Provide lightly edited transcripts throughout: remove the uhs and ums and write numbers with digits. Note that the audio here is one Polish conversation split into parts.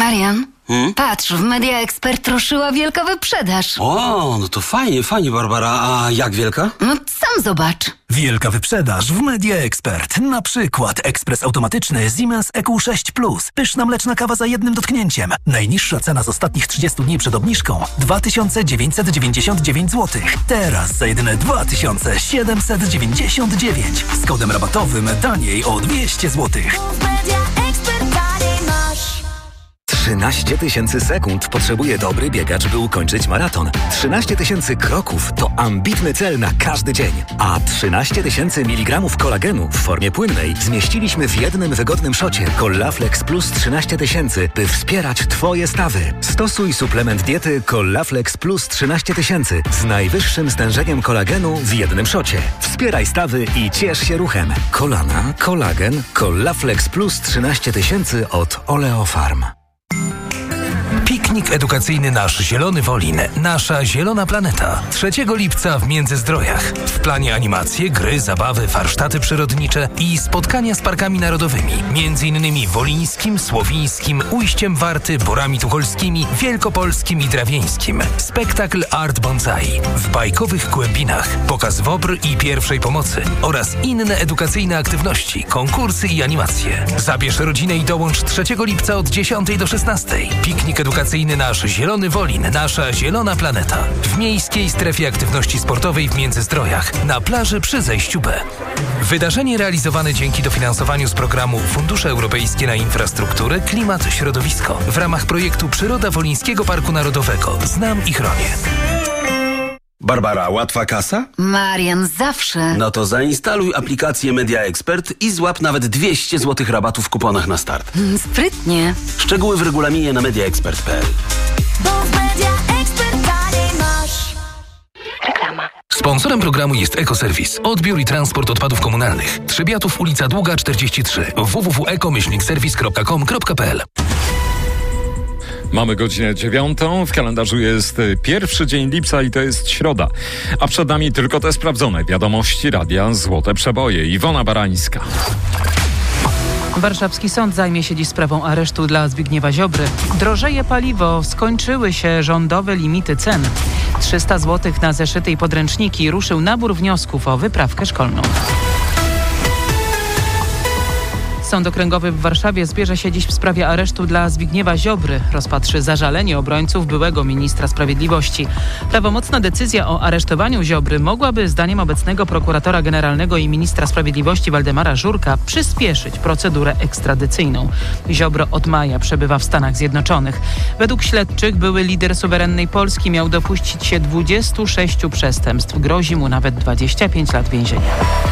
Marian, patrz, w Media Expert ruszyła wielka wyprzedaż. O, no to fajnie, Barbara. A jak wielka? No sam zobacz. Wielka wyprzedaż w Media Expert. Na przykład ekspres automatyczny Siemens EQ6 Plus. Pyszna mleczna kawa za jednym dotknięciem. Najniższa cena z ostatnich 30 dni przed obniżką 2999 zł. Teraz za jedyne 2799. Z kodem rabatowym taniej o 200 zł. 13 000 sekund potrzebuje dobry biegacz, by ukończyć maraton. 13 000 kroków to ambitny cel na każdy dzień. A 13 000 mg kolagenu w formie płynnej zmieściliśmy w jednym wygodnym szocie Collaflex Plus 13 000, by wspierać Twoje stawy. Stosuj suplement diety Collaflex Plus 13 000 z najwyższym stężeniem kolagenu w jednym szocie. Wspieraj stawy i ciesz się ruchem. Kolana, kolagen, Collaflex Plus 13 000 od Oleofarm. Piknik edukacyjny Nasz Zielony Wolin. Nasza Zielona Planeta. 3 lipca w Międzyzdrojach. W planie animacje, gry, zabawy, warsztaty przyrodnicze i spotkania z parkami narodowymi. M.in. wolińskim, słowińskim, Ujściem Warty, Borami Tucholskimi, Wielkopolskim i Drawieńskim. Spektakl Art Bonsai. W bajkowych Kłębinach. Pokaz wobr i pierwszej pomocy. Oraz inne edukacyjne aktywności, konkursy i animacje. Zabierz rodzinę i dołącz 3 lipca od 10 do 16. Piknik edukacyjny Nasz Zielony Wolin. Nasza Zielona Planeta. W miejskiej strefie aktywności sportowej w Międzyzdrojach. Na plaży przy zejściu B. Wydarzenie realizowane dzięki dofinansowaniu z programu Fundusze Europejskie na Infrastrukturę, Klimat, Środowisko w ramach projektu Przyroda Wolińskiego Parku Narodowego. Znam i chronię. Barbara, łatwa kasa? Marian, zawsze. No to zainstaluj aplikację Media Expert i złap nawet 200 zł rabatu w kuponach na start. Sprytnie. Szczegóły w regulaminie na mediaexpert.pl. Bo w Media Expert taniej masz. Reklama. Sponsorem programu jest Ekoserwis. Odbiór i transport odpadów komunalnych. Trzebiatów, ulica Długa 43. www.eko-serwis.com.pl. Mamy godzinę 9. W kalendarzu jest pierwszy dzień lipca i to jest środa. A przed nami tylko te sprawdzone wiadomości Radia Złote Przeboje. Iwona Barańska. Warszawski sąd zajmie się dziś sprawą aresztu dla Zbigniewa Ziobry. Drożeje paliwo, skończyły się rządowe limity cen. 300 zł na zeszyty i podręczniki. Ruszył nabór wniosków o wyprawkę szkolną. Sąd Okręgowy w Warszawie zbierze się dziś w sprawie aresztu dla Zbigniewa Ziobry. Rozpatrzy zażalenie obrońców byłego ministra sprawiedliwości. Prawomocna decyzja o aresztowaniu Ziobry mogłaby, zdaniem obecnego prokuratora generalnego i ministra sprawiedliwości Waldemara Żurka, przyspieszyć procedurę ekstradycyjną. Ziobro od maja przebywa w Stanach Zjednoczonych. Według śledczych były lider suwerennej Polski miał dopuścić się 26 przestępstw. Grozi mu nawet 25 lat więzienia.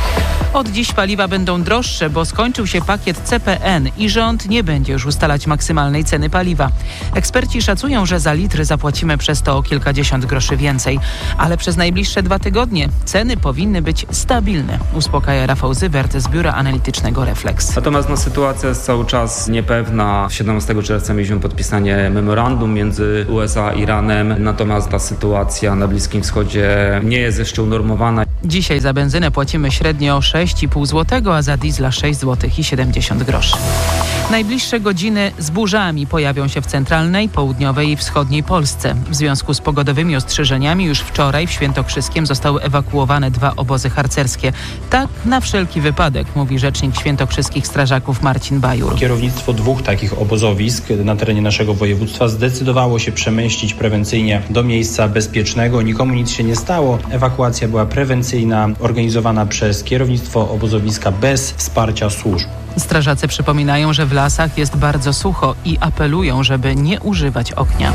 Od dziś paliwa będą droższe, bo skończył się pakiet CPN i rząd nie będzie już ustalać maksymalnej ceny paliwa. Eksperci szacują, że za litry zapłacimy przez to o kilkadziesiąt groszy więcej. Ale przez najbliższe 2 tygodnie ceny powinny być stabilne, uspokaja Rafał Zywert z biura analitycznego Reflex. Natomiast sytuacja jest cały czas niepewna. 17 czerwca mieliśmy podpisanie memorandum między USA a Iranem. Natomiast ta sytuacja na Bliskim Wschodzie nie jest jeszcze unormowana. Dzisiaj za benzynę płacimy średnio 6,5 zł, a za diesla 6 zł i 70 groszy. Najbliższe godziny z burzami pojawią się w centralnej, południowej i wschodniej Polsce. W związku z pogodowymi ostrzeżeniami już wczoraj w Świętokrzyskiem zostały ewakuowane 2 obozy harcerskie. Tak na wszelki wypadek, mówi rzecznik świętokrzyskich strażaków Marcin Bajur. Kierownictwo 2 takich obozowisk na terenie naszego województwa zdecydowało się przemieścić prewencyjnie do miejsca bezpiecznego. Nikomu nic się nie stało. Ewakuacja była prewencyjna, organizowana przez kierownictwo obozowiska bez wsparcia służb. Strażacy przypominają, że w lasach jest bardzo sucho i apelują, żeby nie używać ognia.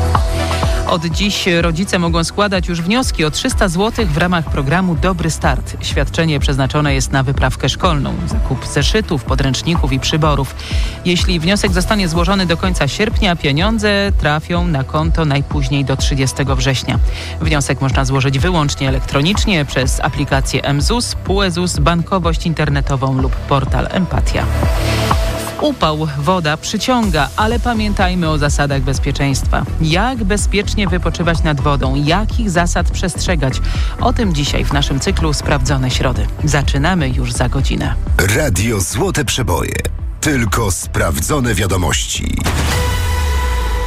Od dziś rodzice mogą składać już wnioski o 300 zł w ramach programu Dobry Start. Świadczenie przeznaczone jest na wyprawkę szkolną, zakup zeszytów, podręczników i przyborów. Jeśli wniosek zostanie złożony do końca sierpnia, pieniądze trafią na konto najpóźniej do 30 września. Wniosek można złożyć wyłącznie elektronicznie przez aplikację mZUS, PUE-ZUS, bankowość internetową lub portal Empatia. Upał woda przyciąga, ale pamiętajmy o zasadach bezpieczeństwa. Jak bezpiecznie wypoczywać nad wodą? Jakich zasad przestrzegać? O tym dzisiaj w naszym cyklu Sprawdzone Środy. Zaczynamy już za godzinę. Radio Złote Przeboje. Tylko sprawdzone wiadomości.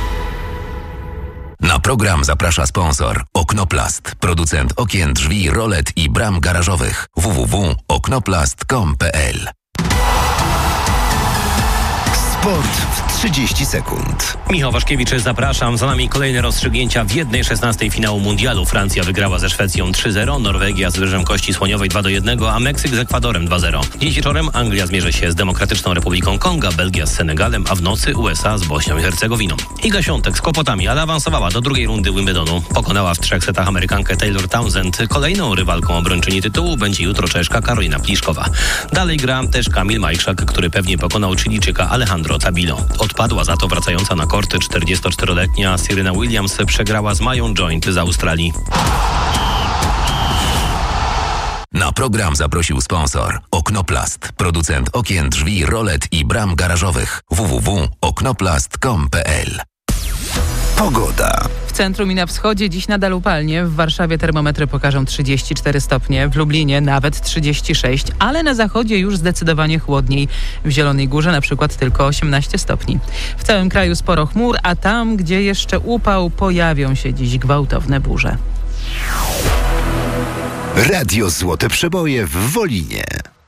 Na program zaprasza sponsor Oknoplast, producent okien, drzwi, rolet i bram garażowych. www.oknoplast.com.pl. Sport w 30 sekund. Michał Waszkiewicz, zapraszam. Za nami kolejne rozstrzygnięcia w 1/16 finału mundialu. Francja wygrała ze Szwecją 3-0, Norwegia z Wybrzeżem Kości Słoniowej 2-1, a Meksyk z Ekwadorem 2-0. Dziś wieczorem Anglia zmierzy się z Demokratyczną Republiką Konga, Belgia z Senegalem, a w nocy USA z Bośnią i Hercegowiną. Iga Świątek z kłopotami, ale awansowała do drugiej rundy Wimbledonu. Pokonała w 3 setach Amerykankę Taylor Townsend. Kolejną rywalką obrończyni tytułu będzie jutro Czeszka Karolina Pliszkowa. Dalej gra też Kamil Majchrzak, który pewnie pokonał Chilijczyka Alejandro Tabilo. Odpadła za to wracająca na korty 44-letnia Serena Williams, przegrała z Mają Joint z Australii. Na program zaprosił sponsor Oknoplast, producent okien, drzwi, rolet i bram garażowych. www.oknoplast.com.pl. Pogoda. W centrum i na wschodzie dziś nadal upalnie. W Warszawie termometry pokażą 34 stopnie, w Lublinie nawet 36, ale na zachodzie już zdecydowanie chłodniej. W Zielonej Górze na przykład tylko 18 stopni. W całym kraju sporo chmur, a tam, gdzie jeszcze upał, pojawią się dziś gwałtowne burze. Radio Złote Przeboje w Wolinie.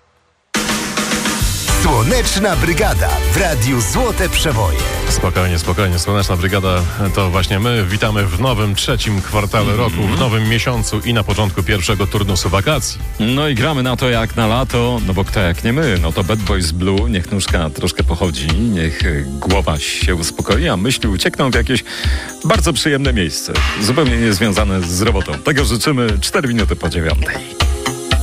Słoneczna Brygada w Radiu Złote Przeboje. Spokojnie, spokojnie. Słoneczna Brygada to właśnie my. Witamy w nowym trzecim kwartale roku, w nowym miesiącu i na początku pierwszego turnusu wakacji. No i gramy na to jak na lato, no bo kto jak nie my. No to Bad Boys Blue, niech nóżka troszkę pochodzi, niech głowa się uspokoi, a myśli uciekną w jakieś bardzo przyjemne miejsce, zupełnie niezwiązane z robotą. Tego życzymy 4 minuty po 9.